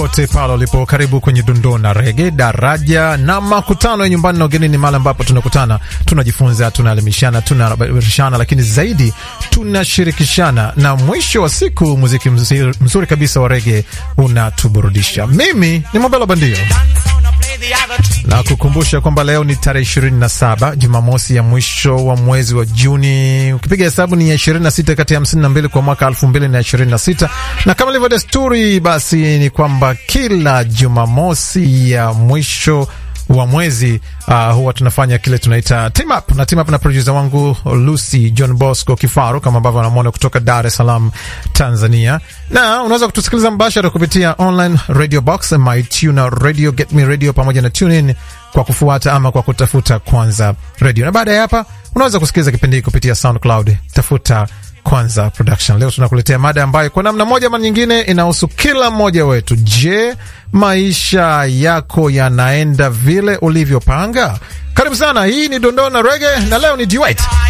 Pote pale ulipo, karibu kwenye dondoo na rege, daraja na makutano ya nyumbani na ugenini, mahali ambapo tunakutana, tunajifunza, tunaelimishana, tunabadilishana, lakini zaidi tunashirikishana, na mwisho wa siku muziki mzuri kabisa wa rege unatuburudisha. Mimi ni Mobelo Bandio, na kukumbusha kwamba leo ni tarehe 27, Jumamosi ya mwisho wa mwezi wa Juni. Ukipiga hesabu ni ya 26 kati ya 52 kwa mwaka 2026. Na kama ilivyo desturi, basi ni kwamba kila Jumamosi ya mwisho wa mwezi huwa tunafanya kile tunaita team up, na team up na producer wangu Lucy John Bosco Kifaru, kama ambavyo anamwona kutoka Dar es Salaam, Tanzania. Na unaweza kutusikiliza mbashara kupitia online radio box, MyTuner Radio, Get Me Radio pamoja na TuneIn kwa kufuata ama kwa kutafuta Kwanza Radio. Na baada ya hapa unaweza kusikiliza kipindi hiki kupitia SoundCloud, tafuta Kwanza Production. Leo tunakuletea mada ambayo kwa namna moja ama nyingine inahusu kila mmoja wetu. Je, maisha yako yanaenda vile ulivyopanga? Karibu sana, hii ni Dondoo na Reggae na leo ni Dwight